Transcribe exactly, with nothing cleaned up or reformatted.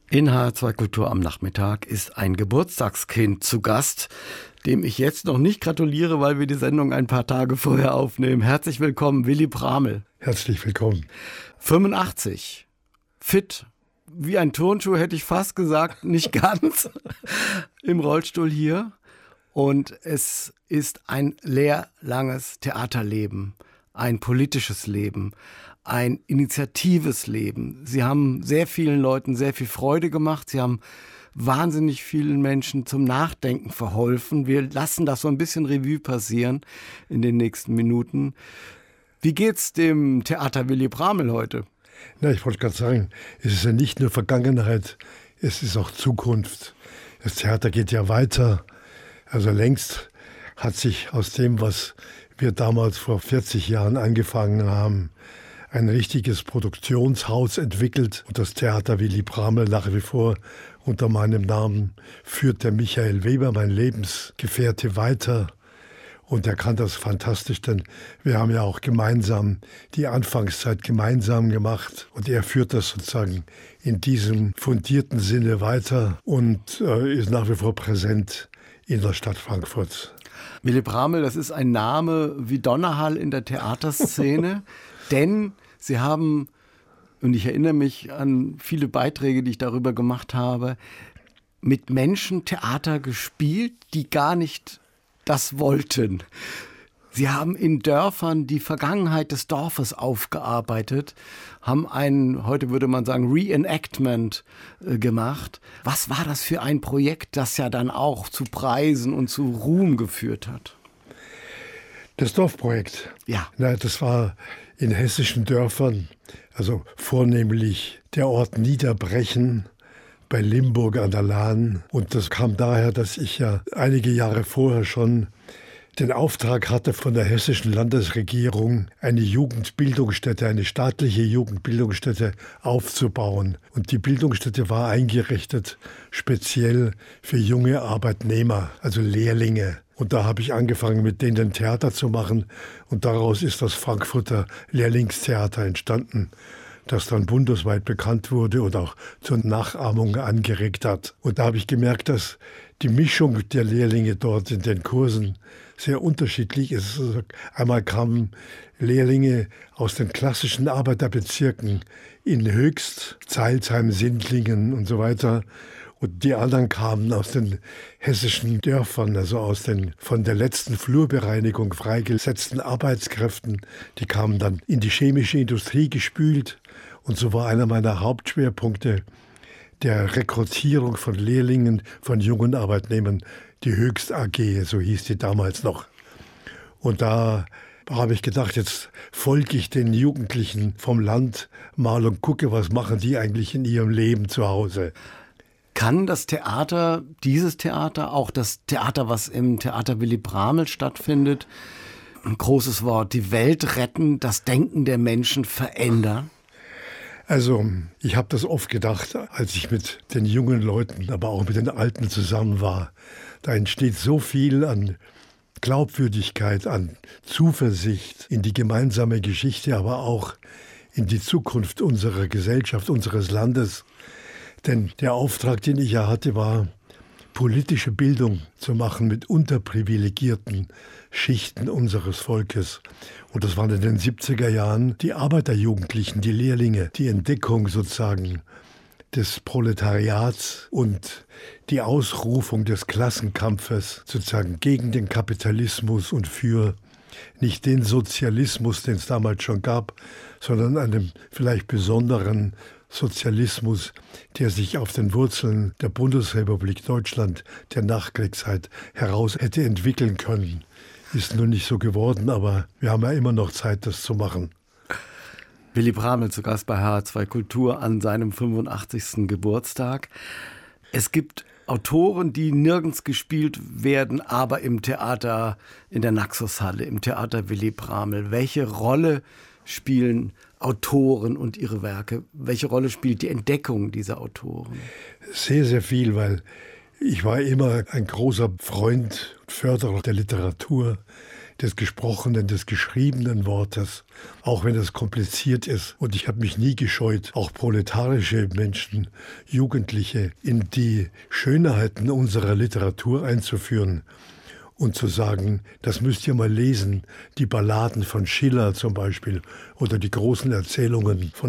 In H R zwei Kultur am Nachmittag ist ein Geburtstagskind zu Gast, dem ich jetzt noch nicht gratuliere, weil wir die Sendung ein paar Tage vorher aufnehmen. Herzlich willkommen, Willy Bramel. Herzlich willkommen. fünfundachtzig, fit, wie ein Turnschuh hätte ich fast gesagt, nicht ganz, im Rollstuhl hier. Und es ist ein lehrlanges Theaterleben, ein politisches Leben, ein initiatives Leben. Sie haben sehr vielen Leuten sehr viel Freude gemacht. Sie haben wahnsinnig vielen Menschen zum Nachdenken verholfen. Wir lassen das so ein bisschen Revue passieren in den nächsten Minuten. Wie geht's dem Theater Willy Bramel heute? Na, ich wollte gerade sagen, es ist ja nicht nur Vergangenheit, es ist auch Zukunft. Das Theater geht ja weiter. Also längst hat sich aus dem, was wir damals vor vierzig Jahren angefangen haben, ein richtiges Produktionshaus entwickelt. Und das Theater Willy Bramel nach wie vor unter meinem Namen führt der Michael Weber, mein Lebensgefährte, weiter. Und er kann das fantastisch, denn wir haben ja auch gemeinsam die Anfangszeit gemeinsam gemacht. Und er führt das sozusagen in diesem fundierten Sinne weiter und äh, ist nach wie vor präsent in der Stadt Frankfurt. Willy Bramel, das ist ein Name wie Donnerhall in der Theaterszene, denn Sie haben, und ich erinnere mich an viele Beiträge, die ich darüber gemacht habe, mit Menschen Theater gespielt, die gar nicht das wollten. Sie haben in Dörfern die Vergangenheit des Dorfes aufgearbeitet, haben ein, heute würde man sagen, Reenactment äh, gemacht. Was war das für ein Projekt, das ja dann auch zu Preisen und zu Ruhm geführt hat? Das Dorfprojekt? Ja. Na, das war in hessischen Dörfern, also vornehmlich der Ort Niederbrechen bei Limburg an der Lahn. Und das kam daher, dass ich ja einige Jahre vorher schon den Auftrag hatte von der hessischen Landesregierung, eine Jugendbildungsstätte, eine staatliche Jugendbildungsstätte aufzubauen. Und die Bildungsstätte war eingerichtet speziell für junge Arbeitnehmer, also Lehrlinge. Und da habe ich angefangen, mit denen Theater zu machen. Und daraus ist das Frankfurter Lehrlingstheater entstanden, das dann bundesweit bekannt wurde und auch zur Nachahmung angeregt hat. Und da habe ich gemerkt, dass die Mischung der Lehrlinge dort in den Kursen sehr unterschiedlich ist. Einmal kamen Lehrlinge aus den klassischen Arbeiterbezirken in Höchst, Zeilsheim, Sindlingen und so weiter. Und die anderen kamen aus den hessischen Dörfern, also aus den von der letzten Flurbereinigung freigesetzten Arbeitskräften. Die kamen dann in die chemische Industrie gespült. Und so war einer meiner Hauptschwerpunkte der Rekrutierung von Lehrlingen, von jungen Arbeitnehmern, die Höchst A G, so hieß die damals noch. Und da habe ich gedacht, jetzt folge ich den Jugendlichen vom Land mal und gucke, was machen die eigentlich in ihrem Leben zu Hause. Kann das Theater, dieses Theater, auch das Theater, was im Theater Willy Bramel stattfindet, ein großes Wort, die Welt retten, das Denken der Menschen verändern? Also ich habe das oft gedacht, als ich mit den jungen Leuten, aber auch mit den Alten zusammen war. Da entsteht so viel an Glaubwürdigkeit, an Zuversicht in die gemeinsame Geschichte, aber auch in die Zukunft unserer Gesellschaft, unseres Landes. Denn der Auftrag, den ich ja hatte, war, politische Bildung zu machen mit unterprivilegierten Schichten unseres Volkes. Und das waren in den siebziger Jahren die Arbeiterjugendlichen, die Lehrlinge, die Entdeckung sozusagen des Proletariats und die Ausrufung des Klassenkampfes sozusagen gegen den Kapitalismus und für nicht den Sozialismus, den es damals schon gab, sondern einen vielleicht besonderen Sozialismus, der sich auf den Wurzeln der Bundesrepublik Deutschland der Nachkriegszeit heraus hätte entwickeln können. Ist nur nicht so geworden, aber wir haben ja immer noch Zeit, das zu machen. Willy Bramel zu Gast bei H R zwei Kultur an seinem fünfundachtzigsten Geburtstag. Es gibt Autoren, die nirgends gespielt werden, aber im Theater, in der Naxos-Halle, im Theater Willy Bramel. Welche Rolle spielen Autoren und ihre Werke? Welche Rolle spielt die Entdeckung dieser Autoren? Sehr, sehr viel, weil ich war immer ein großer Freund und Förderer der Literatur, des gesprochenen, des geschriebenen Wortes, auch wenn es kompliziert ist. Und ich habe mich nie gescheut, auch proletarische Menschen, Jugendliche in die Schönheiten unserer Literatur einzuführen und zu sagen, das müsst ihr mal lesen, die Balladen von Schiller zum Beispiel oder die großen Erzählungen von